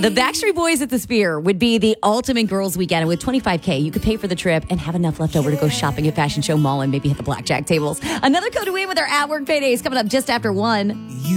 The Backstreet Boys at the Sphere would be the ultimate girls' weekend. And with $25K, you could pay for the trip and have enough left over to go shopping at Fashion Show Mall and maybe hit the blackjack tables. Another code to win with our at-work paydays coming up just after 1.